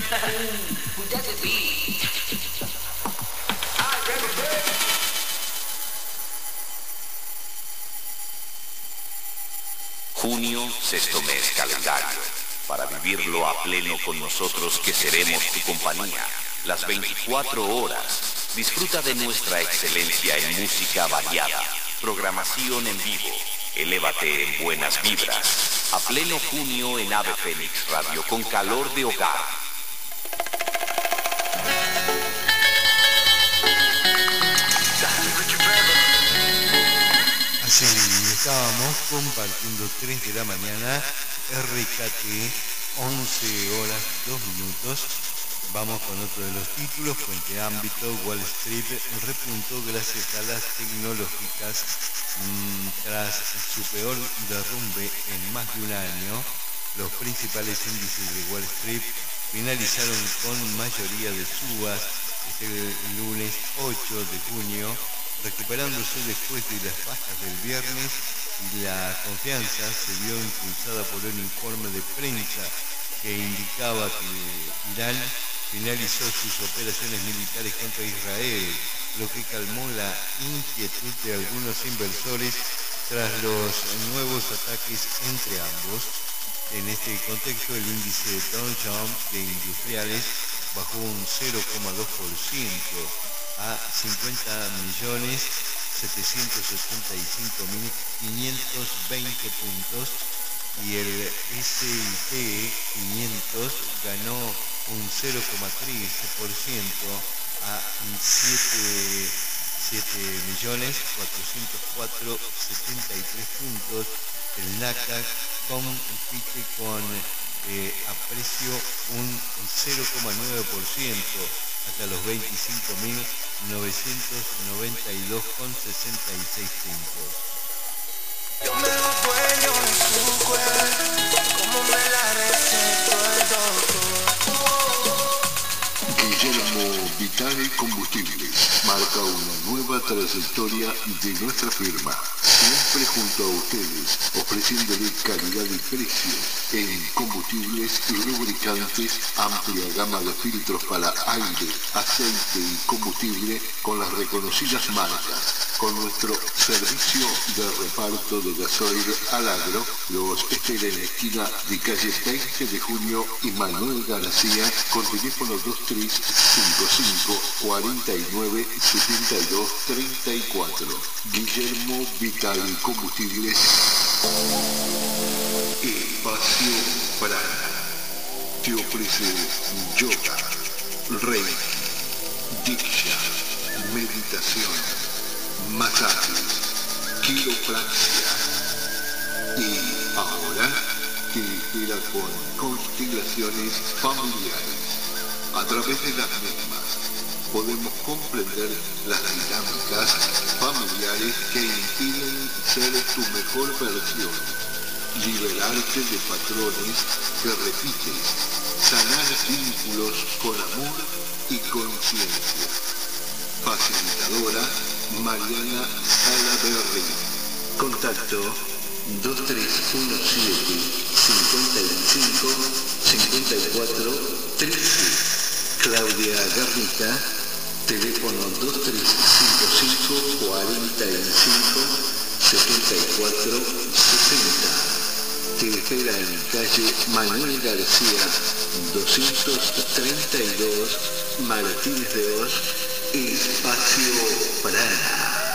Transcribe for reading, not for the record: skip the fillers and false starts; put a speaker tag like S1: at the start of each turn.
S1: Junio, sexto mes calendario, para vivirlo a pleno con nosotros que seremos tu compañía, las 24 horas. Disfruta de nuestra excelencia en música variada, programación en vivo, elévate en buenas vibras. A pleno junio en Ave Fénix Radio, con calor de hogar.
S2: Así estábamos compartiendo 3 de la mañana, RKT, 11 horas, 2 minutos. Vamos con otro de los títulos. Fuente Ámbito: Wall Street repuntó gracias a las tecnológicas. Tras su peor derrumbe en más de un año, los principales índices de Wall Street finalizaron con mayoría de subas este lunes 8 de junio, recuperándose después de las bajas del viernes, y la confianza se vio impulsada por un informe de prensa que indicaba que Irán finalizó sus operaciones militares contra Israel, lo que calmó la inquietud de algunos inversores tras los nuevos ataques entre ambos. En este contexto, el índice Dow Jones de industriales bajó un 0,2% a 50.775.520 puntos, y el S&P 500 ganó un 0,13% a 7.404.73 puntos. El Nasdaq compite con aprecio un 0,9% hasta los 25.992,66 puntos.
S3: Yo me lo dueño de su cuerpo, como me la recetó el doctor.
S4: Guillermo Vital Combustibles marca una nueva trayectoria de nuestra firma, siempre junto a ustedes, ofreciéndole calidad y precio en combustibles y lubricantes, amplia gama de filtros para aire, aceite y combustible con las reconocidas marcas. Con nuestro servicio de reparto de gasoil al agro, los espera en la esquina de calle 20 de Junio y Manuel García, con teléfono 2355 49 72 34. Guillermo Vital Combustibles. Espacio Prana te ofrece yoga, reiki, diksha, meditación, masajes, quiropraxia, y ahora te espera con constelaciones familiares. A través de las mismas podemos comprender las dinámicas familiares que impiden ser tu mejor versión, liberarte de patrones que repites, sanar vínculos con amor y conciencia. Facilitadora Mariana Salaberry. Contacto 2317 55 54 13. Claudia Garnica, teléfono 2355 45 74 60. Te espera en calle Manuel García 232, Martínez de Oz, Espacio Prana.